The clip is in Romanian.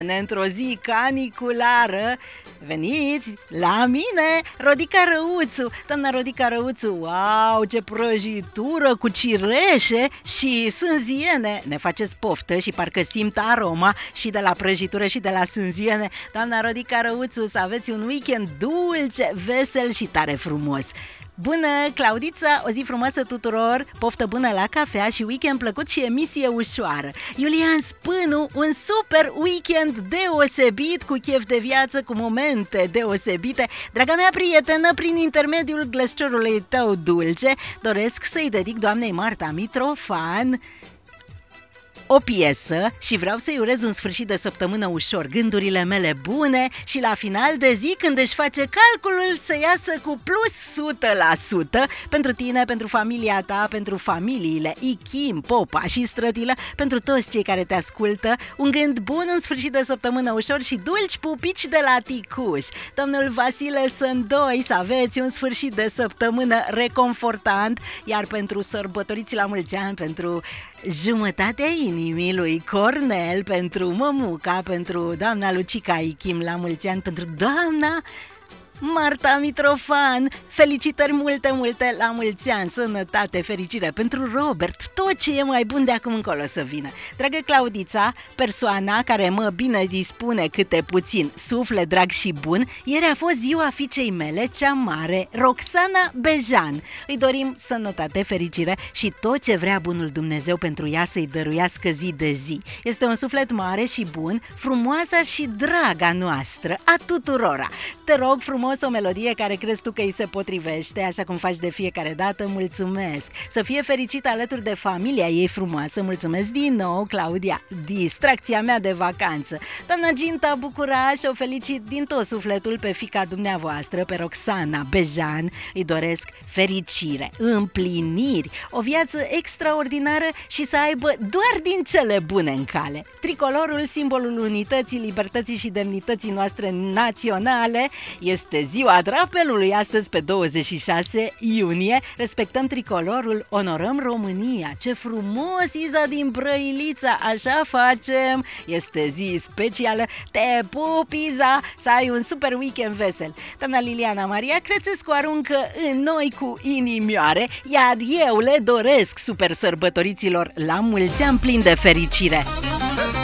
Într-o zi caniculară, veniți la mine, Rodica Răuțu. Doamna Rodica Răuțu, wow, ce prăjitură cu cireșe și sânziene. Ne faceți poftă și parcă simt aroma și de la prăjitură și de la sânziene. Doamna Rodica Răuțu, să aveți un weekend dulce, vesel și tare frumos. Bună, Claudița, o zi frumoasă tuturor, poftă bună la cafea și weekend plăcut și emisie ușoară. Iulian Spânu, un super weekend deosebit, cu chef de viață, cu momente deosebite. Draga mea prietenă, prin intermediul glăsciorului tău dulce, doresc să-i dedic doamnei Marta Mitrofan o piesă și vreau să-i urez un sfârșit de săptămână ușor, gândurile mele bune și la final de zi, când își face calculul, să iasă cu plus 100% pentru tine, pentru familia ta, pentru familiile Ichim, Popa și Strătilă, pentru toți cei care te ascultă. Un gând bun, un sfârșit de săptămână ușor și dulci pupici de la Ticuș. Domnul Vasile Sândoi, să aveți un sfârșit de săptămână reconfortant, iar pentru sărbătoriți la mulți ani, pentru jumătatea inimii lui Cornel, pentru mămuca, pentru doamna Lucica Ichim la mulți ani, pentru doamna Marta Mitrofan, felicitări multe la mulți ani, sănătate, fericire pentru Robert, tot ce e mai bun de acum încolo să vină. Dragă Claudița, persoana care mă bine dispune câte puțin, suflet drag și bun, ieri a fost ziua fiicei mele cea mare, Roxana Bejan. Îi dorim sănătate, fericire și tot ce vrea bunul Dumnezeu pentru ea să-i dăruiască zi de zi. Este un suflet mare și bun, frumoasa și draga noastră, a tuturora. Te rog frumos o melodie care crezi tu că îi se potrivește, așa cum faci de fiecare dată, mulțumesc. Să fie fericită alături de familia ei frumoasă, mulțumesc din nou, Claudia, distracția mea de vacanță. Doamna Ginta Bucuraș, o felicit din tot sufletul pe fiica dumneavoastră, pe Roxana Bejan, îi doresc fericire, împliniri, o viață extraordinară și să aibă doar din cele bune în cale. Tricolorul, simbolul unității, libertății și demnității noastre naționale, este ziua drapelului astăzi pe 26 iunie. Respectăm tricolorul, onorăm România. Ce frumos, Iza din Brăilița, așa facem. Este zi specială. Te pup, Iza, să ai un super weekend vesel. Doamna Liliana Maria Crețescu aruncă în noi cu inimioare, iar eu le doresc super sărbătoriților la mulți ani plini de fericire.